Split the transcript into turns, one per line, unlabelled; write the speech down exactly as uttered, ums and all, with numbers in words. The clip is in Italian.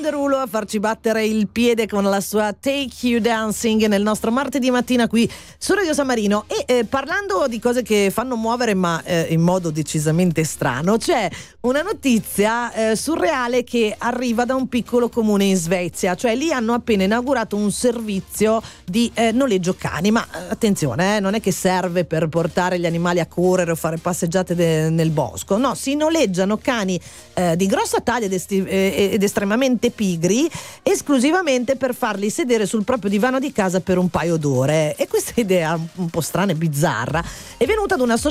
Jason Derulo a farci battere il piede con la sua Take You Dancing nel nostro martedì mattina qui su Radio San Marino. E eh, parlando di cose che fanno muovere ma eh, in modo decisamente strano, c'è una notizia eh, surreale che arriva da un piccolo comune in Svezia. Cioè lì hanno appena inaugurato un servizio di eh, noleggio cani, ma eh, attenzione, eh, non è che serve per portare gli animali a correre o fare passeggiate de- nel bosco. No, si noleggiano cani eh, di grossa taglia ed, esti- eh, ed estremamente pigri, esclusivamente per farli sedere sul proprio divano di casa per un paio d'ore. E questa idea un po' strana e bizzarra è venuta ad una